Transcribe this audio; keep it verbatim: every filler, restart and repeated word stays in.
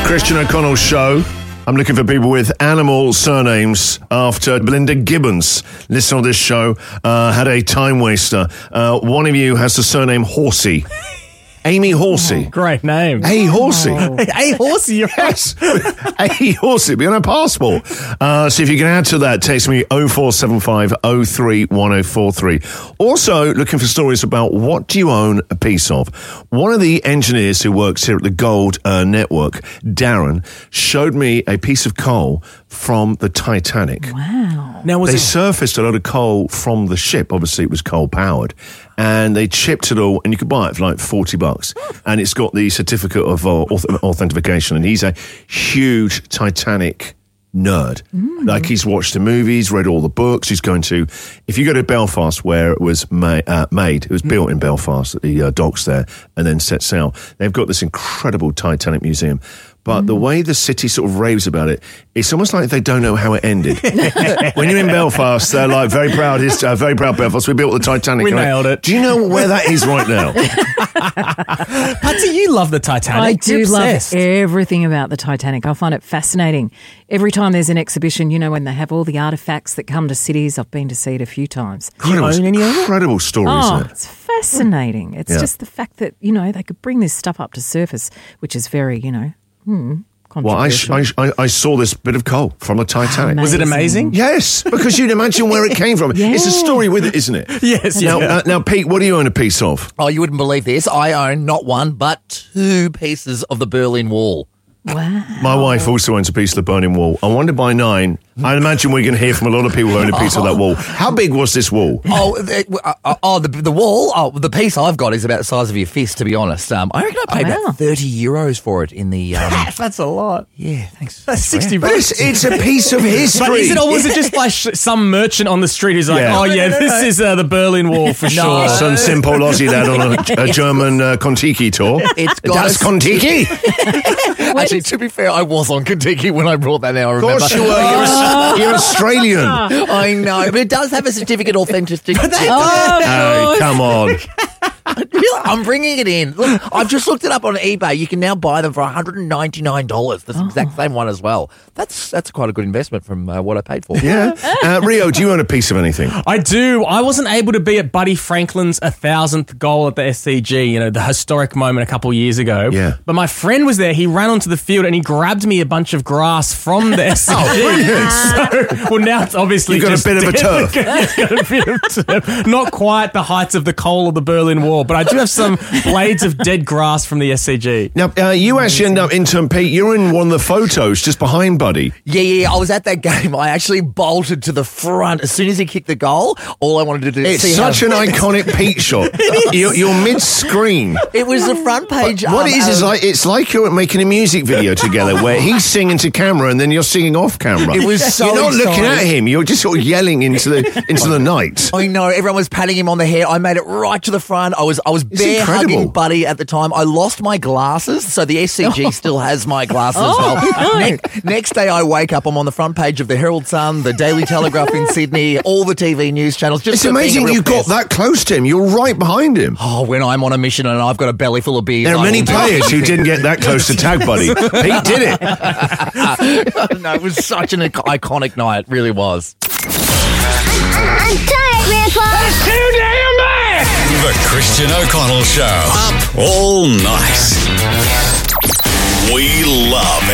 Christian O'Connell Show. I'm looking for people with animal surnames after Belinda Gibbons. Listen to this show, uh, had a time waster. Uh, one of you has the surname Horsey. Amy Horsey. Oh, great name. Hey Horsey. Oh. Hey Horsey, you're yes. Hey Horsey, be on a passport. Uh, so if you can add to that, text me oh four seven five oh three one oh four three. Also, looking for stories about what do you own a piece of. One of the engineers who works here at the Gold uh, Network, Darren, showed me a piece of coal from the Titanic. Wow. Now, was they it- surfaced a lot of coal from the ship. Obviously, it was coal-powered. And they chipped it all, and you could buy it for like forty bucks. And it's got the certificate of uh, auth- authentication. And he's a huge Titanic nerd. Mm. Like, he's watched the movies, read all the books. He's going to, if you go to Belfast, where it was ma- uh, made, it was mm. built in Belfast at the uh, docks there, and then set sail. They've got this incredible Titanic museum. But mm. the way the city sort of raves about it, it's almost like they don't know how it ended. When you're in Belfast, they're like, very proud, uh, very proud Belfast, we built the Titanic. We nailed it. Do you know where that is right now? Patsy, you love the Titanic. I do You're love obsessed. everything about the Titanic. I find it fascinating. Every time there's an exhibition, you know, when they have all the artefacts that come to cities, I've been to see it a few times. Incredible, own any of it? incredible story, Oh, isn't it? it's fascinating. It's Yeah. just the fact that, you know, they could bring this stuff up to surface, which is very, you know, hmm, Well, I, controversial. I, I saw this bit of coal from the Titanic. Was it amazing? Yes, because you'd imagine where it came from. Yeah. It's a story with it, isn't it? Yes, Now, yeah. uh, now, Pete, what do you own a piece of? Oh, you wouldn't believe this. I own not one, but two pieces of the Berlin Wall. Wow. My wife also owns a piece of the Berlin Wall. I wonder by nine. I imagine we're going to hear from a lot of people who own a piece of that wall. How big was this wall? Oh, the, uh, oh, the the wall. Oh, the piece I've got is about the size of your fist. To be honest, um, I reckon I paid Oh, wow. about thirty euros for it in the. Um, That's a lot. yeah, thanks. That's sixty But bucks. it's, it's a piece of history. But is it, or was it just like sh- some merchant on the street who's like, Yeah. oh, No, yeah, no, no, this no. is uh, the Berlin Wall for sure. Some simple Aussie lad on a, a German uh, Kontiki tour. It's got Das a- Kontiki. Actually, to be fair, I was on Kentucky when I brought that. Now I Of remember. course you were. You're, you're Australian. I know, but it does have a certificate authenticity. Oh, come on. I'm bringing it in. Look, I've just looked it up on eBay. You can now buy them for one hundred ninety-nine dollars. The exact same one as well. That's that's quite a good investment from uh, what I paid for. Yeah. Uh, Rio, do you own a piece of anything? I do. I wasn't able to be at Buddy Franklin's a thousandth goal at the S C G, you know, the historic moment a couple of years ago. Yeah. But my friend was there. He ran onto the field and he grabbed me a bunch of grass from the S C G. Oh, brilliant. So, well, now it's obviously You've got a just bit of a turf. It's got a bit of turf. Not quite the heights of the coal of the Berlin Wall, but I do have some blades of dead grass from the S C G. Now, uh, you actually end up in turn, Pete. You're in one of the photos just behind Buddy. Yeah, yeah, I was at that game. I actually bolted to the front as soon as he kicked the goal. All I wanted to do is It's see such how an iconic Pete shot. You're, you're mid-screen. it was the front page. What um, it is is um, like it's like you're making a music video together where he's singing to camera and then you're singing off camera. It was so You're not looking exciting. at him. You're just sort of yelling into the into the night. I know, everyone was patting him on the head. I made it right to the front. I was I was It's bear incredible. hugging Buddy at the time. I lost my glasses, so the S C G still has my glasses as well. Oh, Ne- next day I wake up, I'm on the front page of the Herald Sun, the Daily Telegraph in Sydney, all the T V news channels. Just It's for being a amazing real you got pest. that close to him. You're right behind him. Oh, when I'm on a mission and I've got a belly full of beers. There are I many will do players who didn't get that close to Tag Buddy. Pete did it. it. No, it was such an ic- iconic night. It really was. I'm tired, Grandpa. Too damn bad! The Christian O'Connell Show. Up all night. We love